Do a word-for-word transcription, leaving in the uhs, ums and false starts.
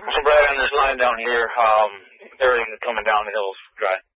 So Brad, on this line down here, um, everything coming down the hill's dry.